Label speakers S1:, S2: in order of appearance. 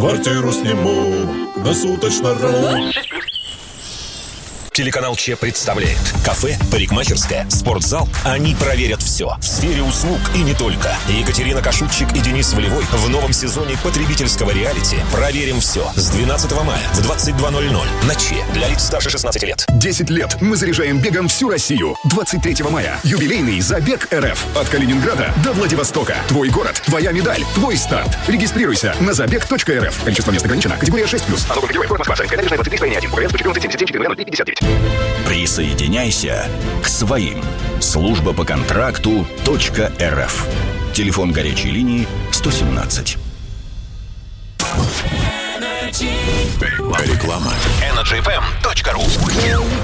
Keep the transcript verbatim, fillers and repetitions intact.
S1: Квартиру сниму на суточно-ру.
S2: Телеканал Че представляет. Кафе, парикмахерская, спортзал. Они проверят все в сфере услуг и не только. Екатерина Кашубчик и Денис Волевой в новом сезоне потребительского реалити «Проверим все» с двенадцатого мая в двадцать два ноль ноль на Че для лиц старше шестнадцати лет.
S3: десять лет мы заряжаем бегом всю Россию. двадцать третьего мая. Юбилейный забег РФ. От Калининграда до Владивостока. Твой город, твоя медаль, твой старт. Регистрируйся на забег точка эр эф. Количество мест ограничено. Категория шесть плюс.
S4: Присоединяйся к своим. Служба по контракту .рф. Телефон горячей линии сто семнадцать.
S2: Реклама. энерджи эф эм точка ру